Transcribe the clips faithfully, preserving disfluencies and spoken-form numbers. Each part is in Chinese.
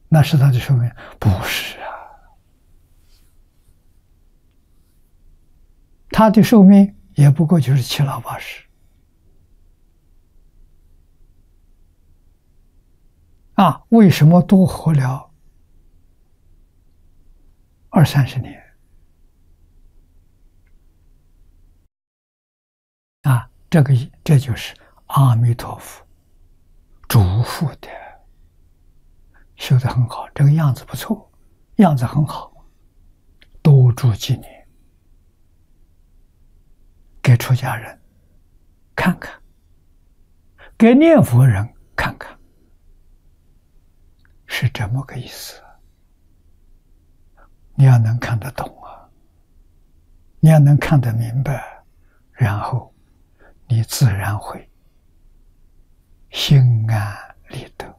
那是他的寿命？不是啊，他的寿命也不过就是七老八十啊，为什么多活了二三十年啊？这个这就是阿弥陀佛嘱咐的，修得很好，这个样子不错，样子很好，多住几年，给出家人看看，给念佛人看看，是这么个意思。你要能看得懂啊，你要能看得明白，然后你自然会心安理得。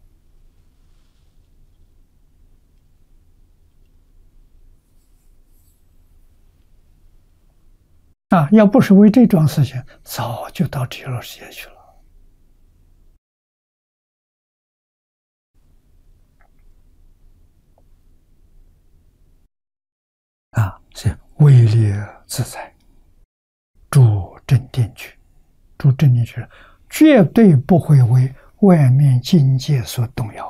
啊，要不是为这桩事情，早就到极乐世界去了。啊，是威力自在，住正定去，住正定去，绝对不会为外面境界所动摇，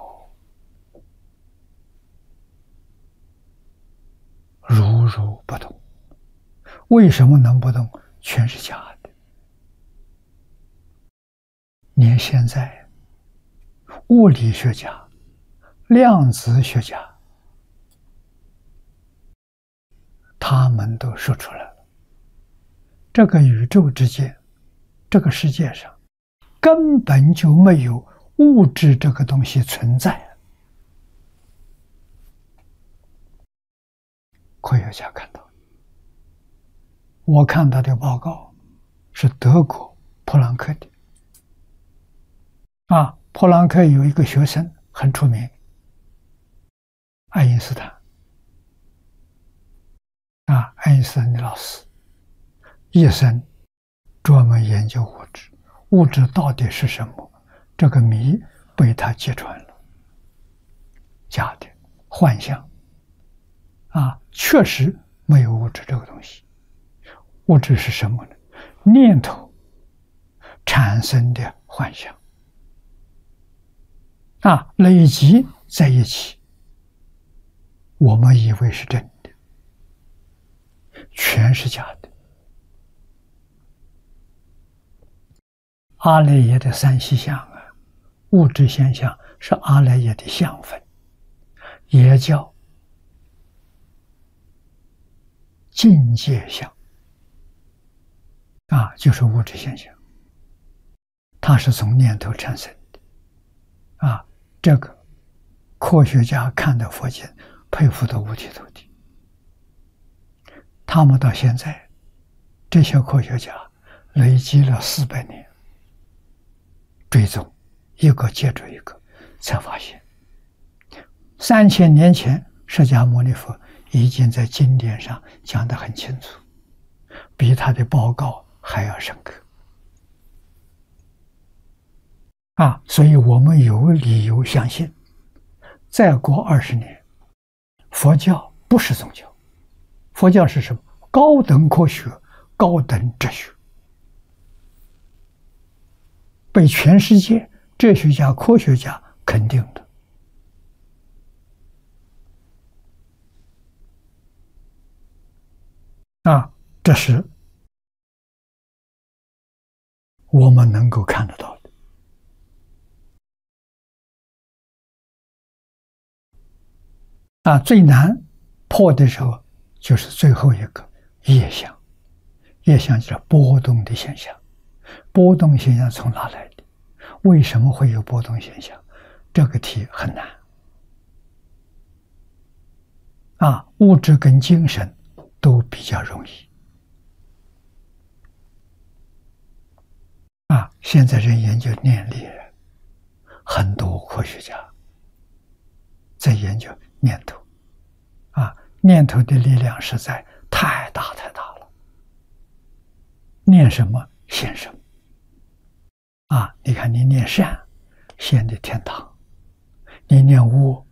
如如不动。为什么能不动？全是假的。连现在物理学家、量子学家，他们都说出来了，这个宇宙之间，这个世界上根本就没有物质这个东西存在。科学家看到，我看到的报告是德国普朗克的。啊，普朗克有一个学生很出名，爱因斯坦。啊，爱因斯坦的老师一生专门研究物质，物质到底是什么？这个谜被他揭穿了，假的，幻象。啊，确实没有物质这个东西。物质是什么呢？念头产生的幻象。啊，累积在一起，我们以为是真的，全是假的。阿赖耶的三细相啊，物质现象是阿赖耶的相分，也叫境界相。啊，就是物质现象，它是从念头产生的。啊，这个科学家看的佛经，佩服得五体投地。他们到现在，这些科学家累积了四百年追踪，一个接着一个，才发现三千年前释迦牟尼佛已经在经典上讲得很清楚，比他的报告还要深刻。啊，所以我们有理由相信，再过二十年，佛教不是宗教，佛教是什么？高等科学、高等哲学，被全世界哲学家、科学家肯定的。啊，这是我们能够看得到的。啊，最难破的时候就是最后一个业相。业相就是波动的现象。波动现象从哪来的？为什么会有波动现象？这个题很难。啊，物质跟精神都比较容易。啊，现在人研究念力，很多科学家在研究念头。啊，念头的力量实在太大太大了。念什么现什么。啊，你看你念善，现的天堂；你念恶，